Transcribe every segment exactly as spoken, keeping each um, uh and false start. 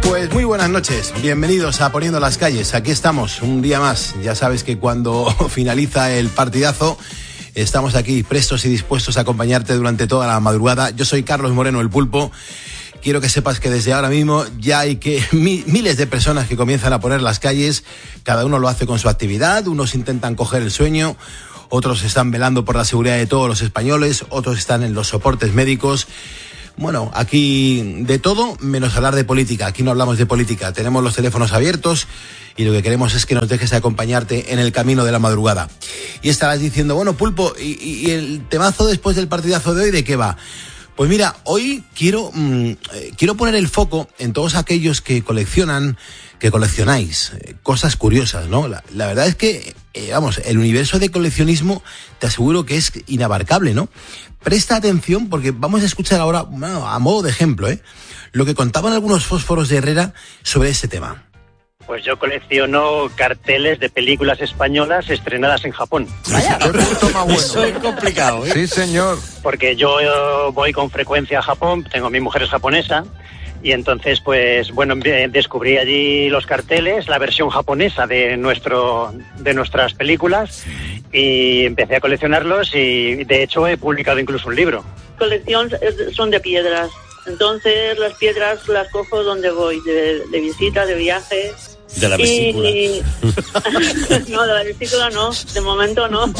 Pues muy buenas noches, bienvenidos a Poniendo las Calles. Aquí estamos, un día más. Ya sabes que cuando finaliza el partidazo estamos aquí prestos y dispuestos a acompañarte durante toda la madrugada. Yo soy Carlos Moreno, el Pulpo. Quiero que sepas que desde ahora mismo ya hay que mi, miles de personas que comienzan a poner las calles. Cada uno lo hace con su actividad, unos intentan coger el sueño, otros están velando por la seguridad de todos los españoles, otros están en los soportes médicos. Bueno, aquí de todo menos hablar de política. Aquí no hablamos de política, tenemos los teléfonos abiertos y lo que queremos es que nos dejes acompañarte en el camino de la madrugada. Y estarás diciendo, bueno, Pulpo, ¿y, y el temazo después del partidazo de hoy de qué va? Pues mira, hoy quiero, mmm, eh, quiero poner el foco en todos aquellos que coleccionan, que coleccionáis eh, cosas curiosas, ¿no? La, la verdad es que, eh, vamos, el universo de coleccionismo te aseguro que es inabarcable, ¿no? Presta atención porque vamos a escuchar ahora, bueno, a modo de ejemplo, ¿eh? lo que contaban algunos fósforos de Herrera sobre este tema. Pues yo colecciono carteles de películas españolas estrenadas en Japón. Vaya, qué punto más bueno. Eso es complicado, ¿eh? Sí, señor. Porque yo voy con frecuencia a Japón, tengo mi mujer es japonesa, y entonces, pues, bueno, descubrí allí los carteles, la versión japonesa de nuestro de nuestras películas, y empecé a coleccionarlos y, de hecho, he publicado incluso un libro. Colección son de piedras, entonces las piedras las cojo donde voy, de, de visita, de viaje. De la vesícula. Y... no, de la vesícula no, de momento no.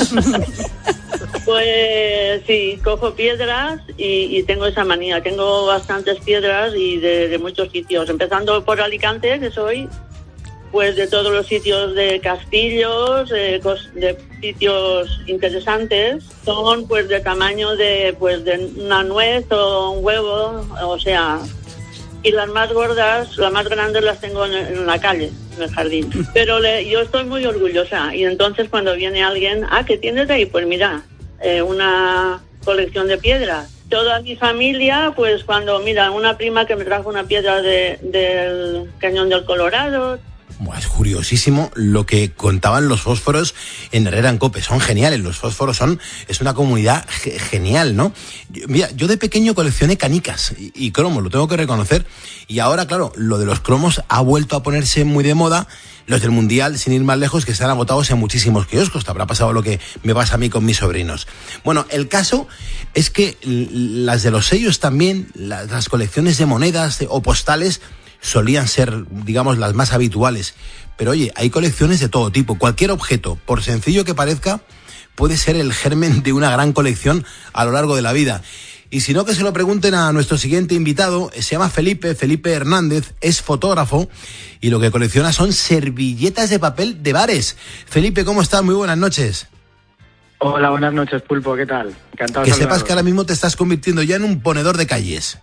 Pues sí, cojo piedras y, y tengo esa manía. Tengo bastantes piedras y de, de muchos sitios. Empezando por Alicante, que soy, pues de todos los sitios de castillos, de, de sitios interesantes. Son pues de tamaño de pues de una nuez o un huevo, o sea... Y las más gordas, las más grandes las tengo en, en la calle, en el jardín. Pero le, yo estoy muy orgullosa. Y entonces cuando viene alguien, ah, ¿qué tienes ahí? Pues mira, eh, una colección de piedras. Toda mi familia, pues cuando, mira, una prima que me trajo una piedra de, del Cañón del Colorado. Buah, es curiosísimo lo que contaban los fósforos en Herrera en Cope. Son geniales, los fósforos son, es una comunidad ge- genial, ¿no? Yo, mira, yo de pequeño coleccioné canicas y, y cromos, lo tengo que reconocer. Y ahora, claro, lo de los cromos ha vuelto a ponerse muy de moda. Los del Mundial, sin ir más lejos, que están agotados en muchísimos kioscos. Te habrá pasado lo que me pasa a mí con mis sobrinos. Bueno, el caso es que las de los sellos también, las, las colecciones de monedas de, o postales, solían ser, digamos, las más habituales. Pero oye, hay colecciones de todo tipo. Cualquier objeto, por sencillo que parezca, puede ser el germen de una gran colección a lo largo de la vida. Y si no, que se lo pregunten a nuestro siguiente invitado. Se llama Felipe, Felipe Hernández, es fotógrafo y lo que colecciona son servilletas de papel de bares. Felipe, ¿cómo estás? Muy buenas noches. Hola, buenas noches, Pulpo, ¿qué tal? Encantado de Que sepas saludaros. que ahora mismo te estás convirtiendo ya en un ponedor de calles.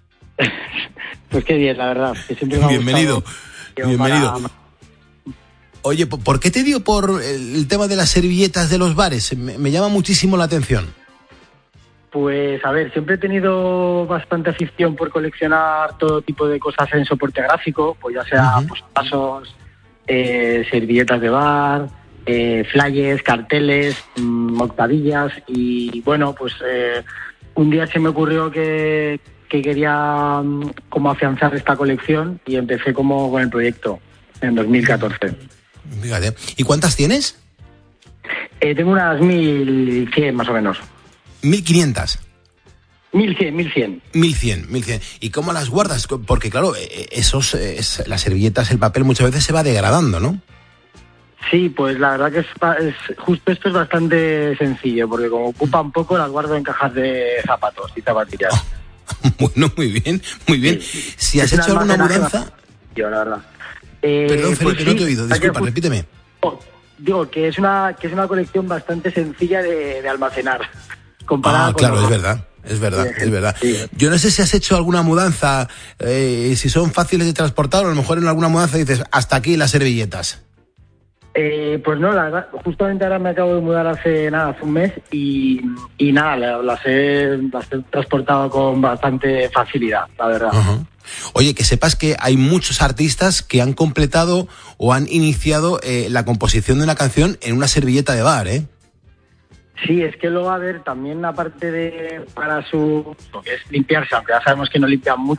Pues qué bien, la verdad. Que siempre me ha Bienvenido, gustado. bienvenido. Para... Oye, ¿por qué te dio por el tema de las servilletas de los bares? Me, me llama muchísimo la atención. Pues a ver, siempre he tenido bastante afición por coleccionar todo tipo de cosas en soporte gráfico, pues ya sea uh-huh. pues, vasos, eh, servilletas de bar, eh, flyers, carteles, mmm, octavillas y bueno, pues eh, un día se me ocurrió que, que quería um, como afianzar esta colección y empecé como con el proyecto en dos mil catorce. Fíjate. ¿Y cuántas tienes? Eh, tengo unas mil cien más o menos. ¿Mil quinientas? Mil cien, mil cien. Mil cien, mil cien. ¿Y cómo las guardas? Porque claro, esos, es, las servilletas, el papel muchas veces se va degradando, ¿no? Sí, pues la verdad que es, es justo esto es bastante sencillo, porque como ocupan poco las guardo en cajas de zapatos y zapatillas. Oh, bueno, muy bien, muy bien. Sí. Si has es hecho alguna mudanza... Yo, la verdad. Eh, Perdón, Felipe, pues no sí, te he oído, disculpa, que, repíteme. Digo que es una que es una colección bastante sencilla de, de almacenar. Ah, claro, es verdad, es verdad, es verdad. Sí. Yo no sé si has hecho alguna mudanza, eh, si son fáciles de transportar o a lo mejor en alguna mudanza dices, hasta aquí las servilletas. Eh, pues no, la verdad, justamente ahora me acabo de mudar hace nada, hace un mes y, y nada, las he, las he transportado con bastante facilidad, la verdad. Uh-huh. Oye, que sepas que hay muchos artistas que han completado o han iniciado eh, la composición de una canción en una servilleta de bar, ¿eh? Sí, es que luego, a ver, también aparte de para su, lo que es limpiarse, aunque ya sabemos que no limpian mucho,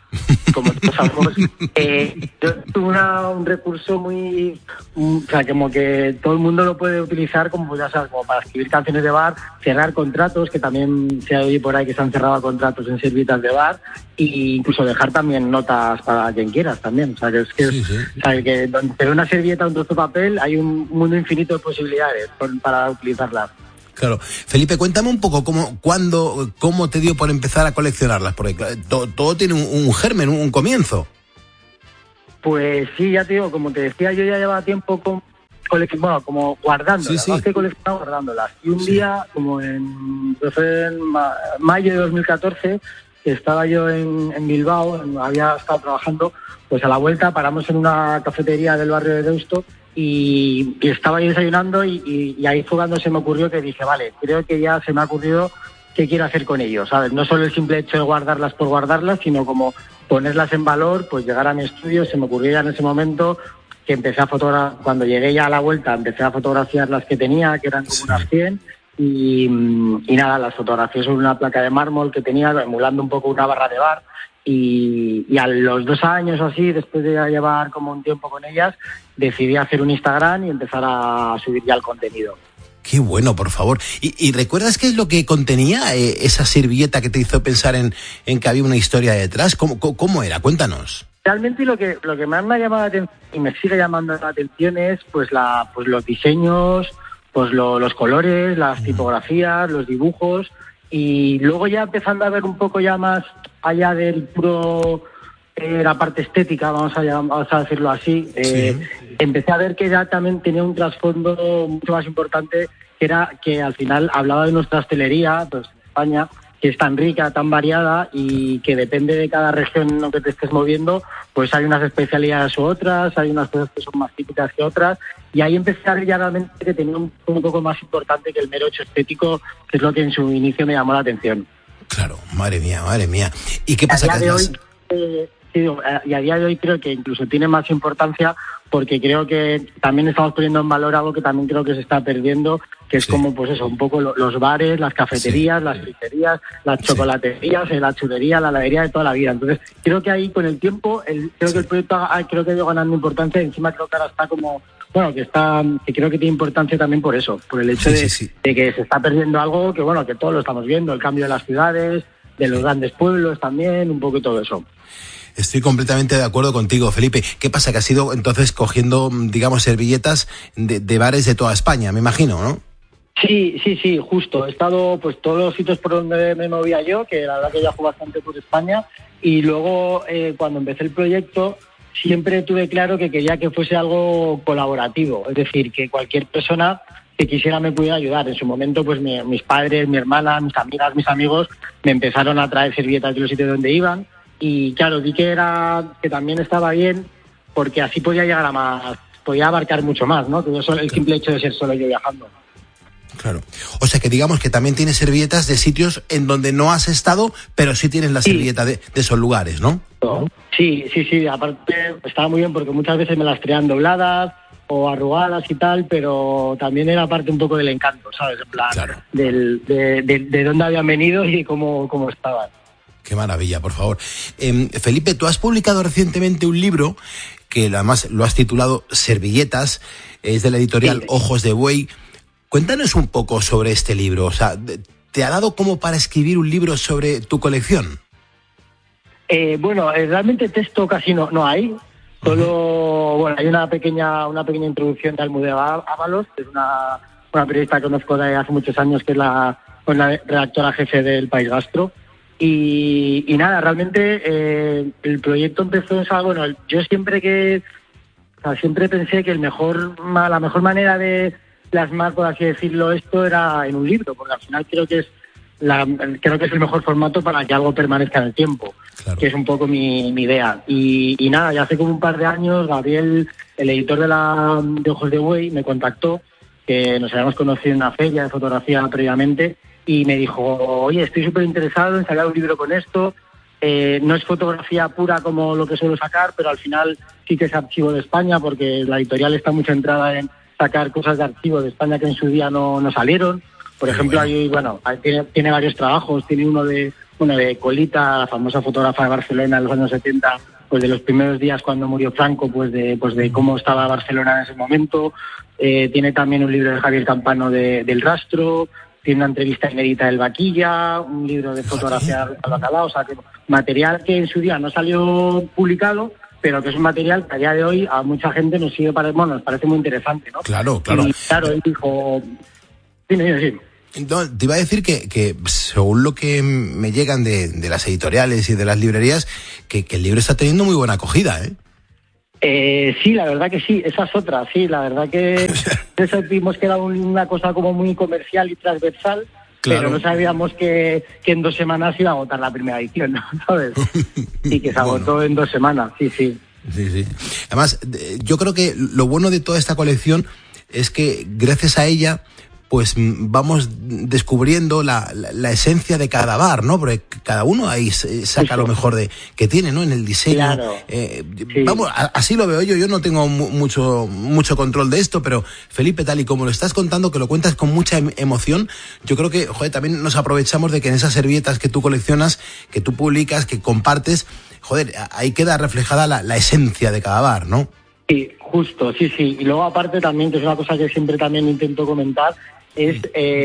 como todos sabemos, eh, yo tuve una, un recurso muy, un, o sea, como que todo el mundo lo puede utilizar como, ya sabes, como para escribir canciones de bar, cerrar contratos, que también se ha oído por ahí que se han cerrado contratos en servilletas de bar, e incluso dejar también notas para quien quieras también. O sea, que es que, sí, sí. O sea, que donde una servilleta, un trozo de papel, hay un mundo infinito de posibilidades para utilizarlas. Claro. Felipe, cuéntame un poco cómo, cuándo, cómo te dio por empezar a coleccionarlas, porque todo, todo tiene un, un germen, un, un comienzo. Pues sí, ya te digo, como te decía, yo ya llevaba tiempo con, colecc- bueno, como guardándolas, sí, sí. más que coleccionando, guardándolas. Y un sí. día, como en, pues en ma- mayo de dos mil catorce, estaba yo en, en Bilbao, en, había estado trabajando, pues a la vuelta paramos en una cafetería del barrio de Deusto. Y, y estaba ahí desayunando y, y, y ahí jugando se me ocurrió que dije, vale, creo que ya se me ha ocurrido qué quiero hacer con ellos, ¿sabes? No solo el simple hecho de guardarlas por guardarlas, sino como ponerlas en valor, pues llegar a mi estudio, se me ocurrió ya en ese momento que empecé a fotografiar, cuando llegué ya a la vuelta, empecé a fotografiar las que tenía, que eran como sí. unas cien, y, y nada, las fotografié sobre una placa de mármol que tenía, emulando un poco una barra de bar. Y, y a los dos años o así, después de llevar como un tiempo con ellas, decidí hacer un Instagram y empezar a subir ya el contenido. Qué bueno, por favor. ¿Y, y recuerdas qué es lo que contenía eh, esa servilleta que te hizo pensar en, en que había una historia detrás? ¿Cómo, cómo, cómo era? Cuéntanos. Realmente lo que lo que más me ha llamado la atención y me sigue llamando la atención es pues la pues los diseños, pues lo, los colores, las tipografías, los dibujos. Y luego ya empezando a ver un poco ya más allá del puro, eh, la parte estética, vamos a, vamos a decirlo así, eh, sí. empecé a ver que ya también tenía un trasfondo mucho más importante, que era que al final hablaba de nuestra hostelería, pues en España, que es tan rica, tan variada y que depende de cada región en lo que te estés moviendo, pues hay unas especialidades u otras, hay unas cosas que son más típicas que otras, y ahí empecé a ver ya realmente que tenía un, un poco más importante que el mero hecho estético, que es lo que en su inicio me llamó la atención. Claro, madre mía, madre mía. ¿Y qué pasa? A día de hoy, eh, sí, y a día de hoy creo que incluso tiene más importancia porque creo que también estamos poniendo en valor algo que también creo que se está perdiendo, que es sí. como, pues eso, un poco los bares, las cafeterías, sí. las pizzerías, las chocolaterías, sí. la chulería, la heladería de toda la vida. Entonces, creo que ahí con el tiempo, el, creo sí. que el proyecto ha, creo que ha ido ganando importancia, encima creo que ahora está como, bueno, que está, que creo que tiene importancia también por eso, por el hecho sí, de, sí, sí. de que se está perdiendo algo que, bueno, que todos lo estamos viendo, el cambio de las ciudades, de los sí. grandes pueblos también, un poco todo eso. Estoy completamente de acuerdo contigo, Felipe. ¿Qué pasa? Que has ido entonces cogiendo, digamos, servilletas de, de bares de toda España, me imagino, ¿no? Sí, sí, sí, justo. He estado, pues, todos los sitios por donde me movía yo, que la verdad que viajo bastante por España, y luego, eh, cuando empecé el proyecto, siempre tuve claro que quería que fuese algo colaborativo, es decir, que cualquier persona que quisiera me pudiera ayudar. En su momento, pues, mi, mis padres, mi hermana, mis amigas, mis amigos, me empezaron a traer servilletas de los sitios donde iban, y claro, vi que era que también estaba bien porque así podía llegar a más, podía abarcar mucho más, ¿no? Que no solo el simple hecho de ser solo yo viajando. Claro. O sea que digamos que también tienes servilletas de sitios en donde no has estado, pero sí tienes la sí. servilleta de, de esos lugares, ¿no? Sí, sí, sí. Aparte estaba muy bien porque muchas veces me las traían dobladas o arrugadas y tal, pero también era parte un poco del encanto, ¿sabes? En plan, claro. del, de, de, de dónde habían venido y cómo, cómo estaban. Qué maravilla, por favor. Eh, Felipe, tú has publicado recientemente un libro que además lo has titulado Servilletas, es de la editorial sí. Ojos de Buey. Cuéntanos un poco sobre este libro. O sea, ¿te ha dado como para escribir un libro sobre tu colección? Eh, bueno, eh, realmente texto casi no, no hay. Solo, uh-huh. bueno, hay una pequeña una pequeña introducción de Almudena Ábalos, que es una, una periodista que conozco de hace muchos años, que es la, la redactora jefe del País Gastro. Y, y nada, realmente eh, el proyecto empezó, o sea, bueno, yo siempre que, o sea, siempre pensé que el mejor, la mejor manera de plasmar, por así decirlo, esto era en un libro, porque al final creo que es la, creo que es el mejor formato para que algo permanezca en el tiempo, claro. que es un poco mi, mi idea. Y, y nada, ya hace como un par de años, Gabriel, el editor de, la, de Ojos de Buey, me contactó, que nos habíamos conocido en una feria de fotografía previamente, y me dijo, oye, estoy súper interesado en sacar un libro con esto, eh, no es fotografía pura como lo que suelo sacar, pero al final sí que es archivo de España, porque la editorial está muy centrada en sacar cosas de archivo de España que en su día no, no salieron. Por ejemplo, bueno. Hay, bueno, hay, tiene, tiene varios trabajos, tiene uno de bueno, de Colita, la famosa fotógrafa de Barcelona en los años setenta, pues de los primeros días cuando murió Franco, pues de pues de cómo estaba Barcelona en ese momento. Eh, tiene también un libro de Javier Campano de, del Rastro, tiene una entrevista inédita del Vaquilla, un libro de fotografía de Bacalao, o sea, que material que en su día no salió publicado, pero que es un material que a día de hoy a mucha gente nos sigue pare... bueno, nos parece muy interesante, ¿no? Claro, claro. Y claro, él dijo... Dime, dime, dime. No, te iba a decir que, que según lo que me llegan de, de las editoriales y de las librerías, que, que el libro está teniendo muy buena acogida, ¿eh? Eh, sí, la verdad que sí, esa es otra, sí, la verdad que eso vimos que era una cosa como muy comercial y transversal, claro. Pero no sabíamos que, que en dos semanas iba a agotar la primera edición, ¿no? ¿Sabes? Y que se agotó bueno. en dos semanas, sí, sí. Sí, sí. Además, yo creo que lo bueno de toda esta colección es que gracias a ella pues vamos descubriendo la, la, la esencia de cada bar, ¿no? Porque cada uno ahí saca lo mejor de que tiene, ¿no? En el diseño. Claro. Eh, sí. Vamos, a, así lo veo yo. Yo no tengo mu- mucho mucho control de esto, pero Felipe, tal y como lo estás contando, que lo cuentas con mucha em- emoción, yo creo que, joder, también nos aprovechamos de que en esas servietas que tú coleccionas, que tú publicas, que compartes, joder, ahí queda reflejada la, la esencia de cada bar, ¿no? Sí, justo, sí, sí. Y luego aparte también, que es una cosa que siempre también intento comentar, es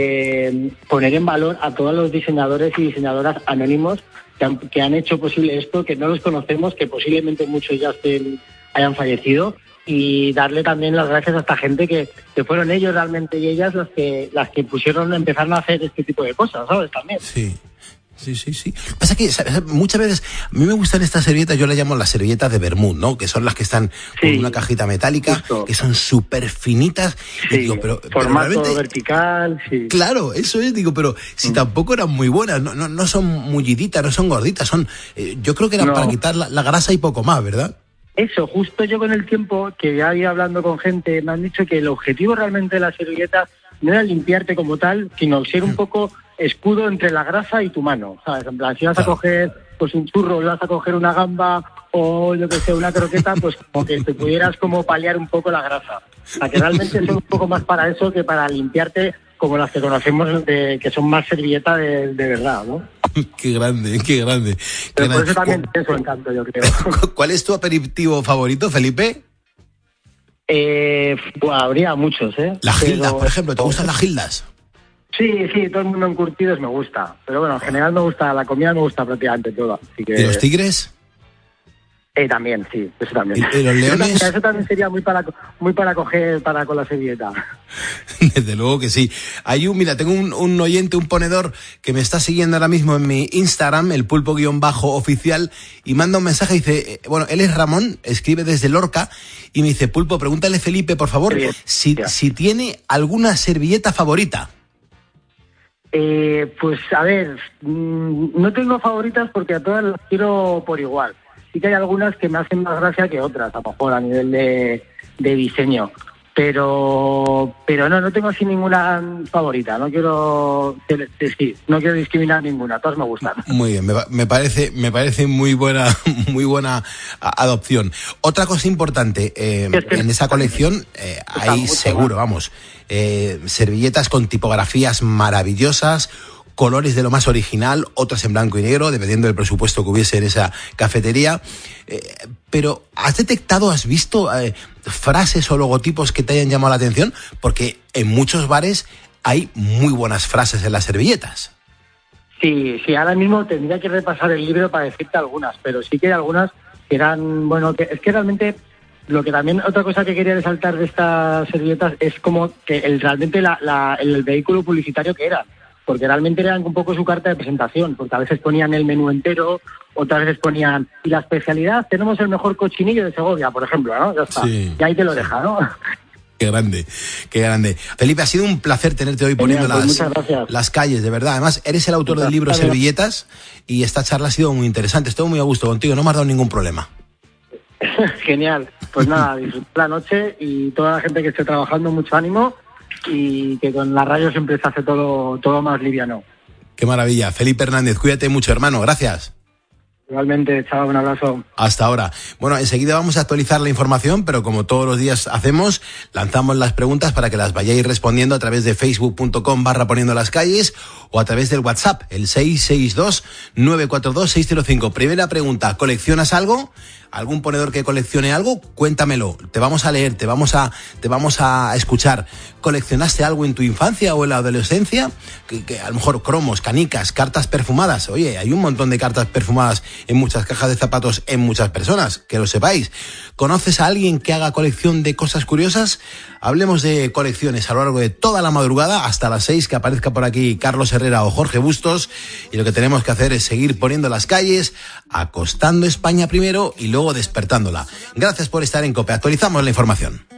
eh, poner en valor a todos los diseñadores y diseñadoras anónimos que han, que han hecho posible esto, que no los conocemos, que posiblemente muchos ya estén, hayan fallecido, y darle también las gracias a esta gente que, que fueron ellos realmente y ellas las que las que pusieron, empezaron a hacer este tipo de cosas, ¿sabes? También. Sí. Sí, sí, sí. Pasa que ¿sabes? Muchas veces a mí me gustan estas servilletas, yo las llamo las servilletas de vermut, ¿no? Que son las que están sí, con una cajita metálica, justo. Que son súper finitas. Sí, y digo, pero, formato pero realmente, vertical, sí. Claro, eso es, digo, pero si mm. tampoco eran muy buenas, no, no, no son mulliditas, no son gorditas, son, eh, yo creo que eran no. para quitar la, la grasa y poco más, ¿verdad? Eso, justo yo con el tiempo que ya iba hablando con gente, me han dicho que el objetivo realmente de la servilleta no era limpiarte como tal, sino ser un poco escudo entre la grasa y tu mano, ¿sabes? En plan, si vas a coger pues un churro, vas a coger una gamba o yo que sé, una croqueta, pues como que te pudieras como paliar un poco la grasa. O sea, que realmente son un poco más para eso que para limpiarte como las que conocemos, de, que son más servilletas de, de verdad, ¿no? Qué grande, qué grande. Pero qué por grande. eso también tiene su encanto, yo creo. ¿Cuál es tu aperitivo favorito, Felipe? Eh, pues habría muchos, ¿eh? La Gilda, pero... por ejemplo, ¿te gustan las Gildas? Sí, sí, todo el mundo en curtidos me gusta. Pero bueno, en general me gusta, la comida me gusta prácticamente toda. Así que... ¿Y los tigres? Eh, también, sí, eso también. ¿Y, y los leones? Eso, eso también sería muy para muy para coger para con la servilleta. Desde luego que sí. Hay un, mira, tengo un, un oyente, un ponedor que me está siguiendo ahora mismo en mi Instagram, el pulpo-oficial, y manda un mensaje y dice, bueno, él es Ramón, escribe desde Lorca, y me dice, Pulpo, pregúntale Felipe, por favor, si, si tiene alguna servilleta favorita. Eh, pues a ver, mmm, no tengo favoritas porque a todas las quiero por igual. Sí que hay algunas que me hacen más gracia que otras, a lo mejor a nivel de, de diseño. Pero pero no, no tengo así ninguna favorita. No quiero sí, no quiero discriminar ninguna. Todas me gustan. Muy bien, me, me parece me parece muy buena muy buena adopción. Otra cosa importante, eh, es que en esa colección eh, hay seguro, vamos, eh, servilletas con tipografías maravillosas, colores de lo más original, otras en blanco y negro, dependiendo del presupuesto que hubiese en esa cafetería. Eh, pero, ¿has detectado, has visto eh, frases o logotipos que te hayan llamado la atención? Porque en muchos bares hay muy buenas frases en las servilletas. Sí, sí, ahora mismo tendría que repasar el libro para decirte algunas, pero sí que hay algunas que eran, bueno, que, es que realmente... Lo que también, otra cosa que quería resaltar de estas servilletas es como que el, realmente la, la, el vehículo publicitario que era. Porque realmente eran un poco su carta de presentación, porque a veces ponían el menú entero, otras veces ponían, y la especialidad, tenemos el mejor cochinillo de Segovia, por ejemplo, ¿no? Ya está, sí, y ahí te lo deja, ¿no? Qué grande, qué grande. Felipe, ha sido un placer tenerte hoy poniendo las, las calles, de verdad. Además, eres el autor del libro Servilletas, y esta charla ha sido muy interesante. Estoy muy a gusto contigo, no me has dado ningún problema. Genial, pues nada, disfrutar la noche y toda la gente que esté trabajando, mucho ánimo. Y que con la radio siempre se hace todo, todo más liviano. Qué maravilla. Felipe Hernández, cuídate mucho, hermano. Gracias. Igualmente, chao, un abrazo. Hasta ahora. Bueno, enseguida vamos a actualizar la información, pero como todos los días hacemos, lanzamos las preguntas para que las vayáis respondiendo a través de facebook.com barra poniendo las calles o a través del WhatsApp, el seis seis dos nueve cuatro dos seis cero cinco. Primera pregunta, ¿coleccionas algo? ¿Algún ponedor que coleccione algo? Cuéntamelo. Te vamos a leer, te vamos a, te vamos a escuchar. ¿Coleccionaste algo en tu infancia o en la adolescencia? Que, que a lo mejor cromos, canicas, cartas perfumadas. Oye, hay un montón de cartas perfumadas en muchas cajas de zapatos en muchas personas, que lo sepáis. ¿Conoces a alguien que haga colección de cosas curiosas? Hablemos de colecciones a lo largo de toda la madrugada, hasta las seis, que aparezca por aquí Carlos Herrera o Jorge Bustos, y lo que tenemos que hacer es seguir poniendo las calles, acostando España primero y luego despertándola. Gracias por estar en COPE. Actualizamos la información.